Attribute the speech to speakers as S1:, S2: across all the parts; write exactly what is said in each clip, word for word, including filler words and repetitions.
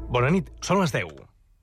S1: Bona nit, són les deu.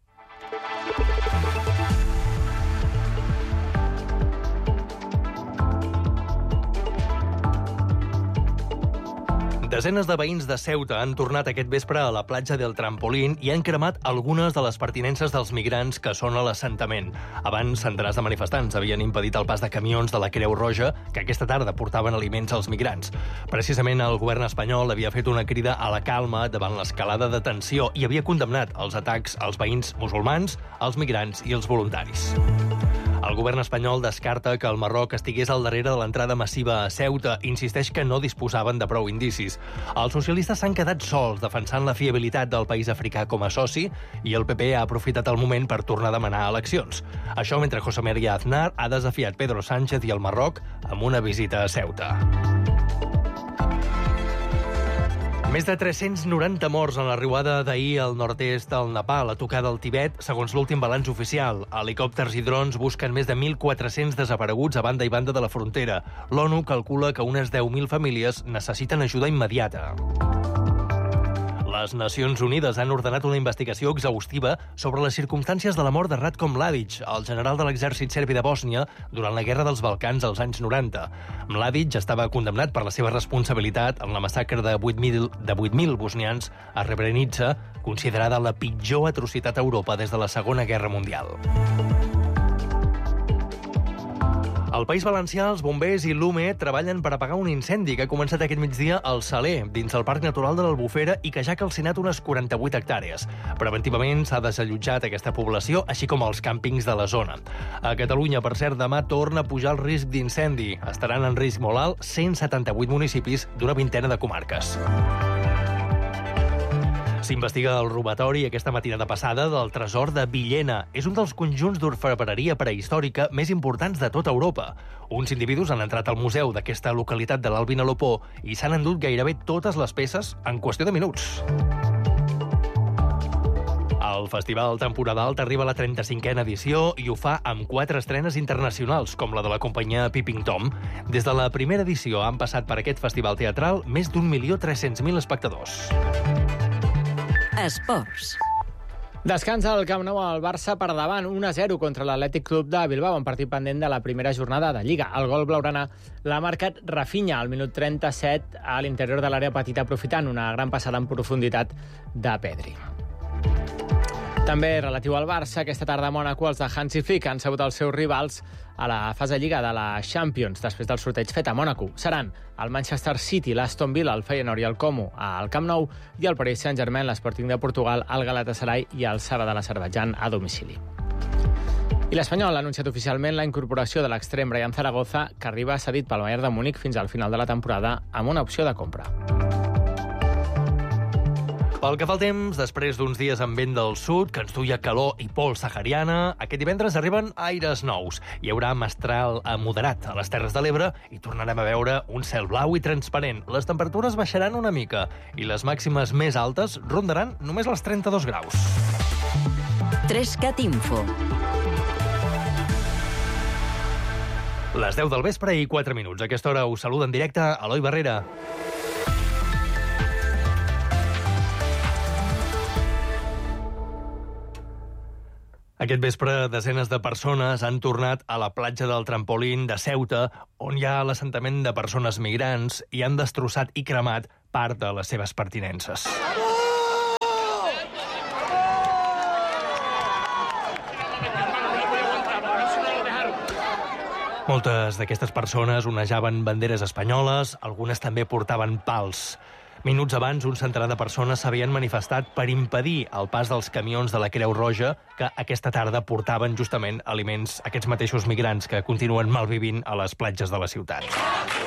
S1: Desenes de veïns de Ceuta han tornat aquest vespre a la platja del Trampolín i han cremat algunes de les pertinences dels migrants que són a l'assentament. Abans, centenars de manifestants havien impedit el pas de camions de la Creu Roja que aquesta tarda portaven aliments als migrants. Precisament el govern espanyol havia fet una crida a la calma davant l'escalada de tensió i havia condemnat els atacs als veïns musulmans, als migrants i als voluntaris. El govern espanyol descarta que el Marroc estigués al darrere de l'entrada massiva a Ceuta i insisteix que no disposaven de prou indicis. Els socialistes s'han quedat sols defensant la fiabilitat del país africà com a soci i el P P ha aprofitat el moment per tornar a demanar eleccions. Això mentre José María Aznar ha desafiat Pedro Sánchez i el Marroc amb una visita a Ceuta. Més de tres-cents noranta morts en la riuada d'ahir al nord-est del Nepal, a tocar del Tibet, segons l'últim balanç oficial. Helicòpters i drons busquen més de mil quatre-cents desapareguts a banda i banda de la frontera. L'ONU calcula que unes deu mil famílies necessiten ajuda immediata. Les Nacions Unides han ordenat una investigació exhaustiva sobre les circumstàncies de la mort de Ratko Mladic, el general de l'exèrcit serbi de Bòsnia, durant la Guerra dels Balcans als anys noranta. Mladic estava condemnat per la seva responsabilitat en la massacre de vuit mil bosnians a Srebrenica, considerada la pitjor atrocitat a Europa des de la Segona Guerra Mundial. Al País Valencià, els bombers i l'U M E treballen per apagar un incendi que ha començat aquest migdia al Saler, dins el Parc Natural de l'Albufera, i que ja ha calcinat unes quaranta-vuit hectàrees. Preventivament s'ha desallotjat aquesta població, així com els càmpings de la zona. A Catalunya, per cert, demà torna a pujar el risc d'incendi. Estaran en risc molt alt cent setanta-vuit municipis d'una vintena de comarques. S'investiga el robatori aquesta matinada passada del tresor de Villena. És un dels conjunts d'orfebreria prehistòrica més importants de tota Europa. Uns individus han entrat al museu d'aquesta localitat de l'Alt Vinalopó i s'han endut gairebé totes les peces en qüestió de minuts. El Festival Temporada Alta arriba a la trenta-cinquena edició i ho fa amb quatre estrenes internacionals, com la de la companyia Peeping Tom. Des de la primera edició han passat per aquest festival teatral més d'un milió tres-cents mil espectadors.
S2: Esports.
S3: Descansa al Camp Nou al Barça per davant, un a zero contra l'Atlètic Club de Bilbao, en partit pendent de la primera jornada de Lliga. El gol blaugrana l'ha marcat Rafinha al minut trenta-set a l'interior de l'àrea petita, aprofitant una gran passada en profunditat de Pedri. També relatiu al Barça, aquesta tarda a Mònaco els de Hansi Flick han sabut els seus rivals a la fase Lliga de la Champions després del sorteig fet a Mònaco. Seran el Manchester City, l'Aston Villa, el Feyenoord i el Como al Camp Nou i el Paris Saint-Germain, l'Sporting de Portugal, el Galatasaray i el Saba de l'Azerbaidjan a domicili. I l'Espanyol ha anunciat oficialment la incorporació de l'extrem Brian Zaragoza, que arriba cedit pel Bayern de Múnich fins al final de la temporada amb una opció de compra.
S1: Pel que fa al temps, després d'uns dies amb vent del sud, que ens duia calor i pols sahariana, aquest divendres arriben aires nous. Hi haurà mestral moderat a les Terres de l'Ebre i tornarem a veure un cel blau i transparent. Les temperatures baixaran una mica i les màximes més altes rondaran només els trenta-dos graus.
S2: Trescat Info.
S1: Les deu del vespre i quatre minuts. A aquesta hora us saluda en directe Eloi Barrera. Aquest vespre, desenes de persones han tornat a la platja del Trampolín de Ceuta, on hi ha l'assentament de persones migrants, i han destrossat i cremat part de les seves pertinences. Moltes d'aquestes persones onejaven banderes espanyoles, algunes també portaven pals. Minuts abans, un centenar de persones s'havien manifestat per impedir el pas dels camions de la Creu Roja que aquesta tarda portaven justament aliments a aquests mateixos migrants que continuen malvivint a les platges de la ciutat.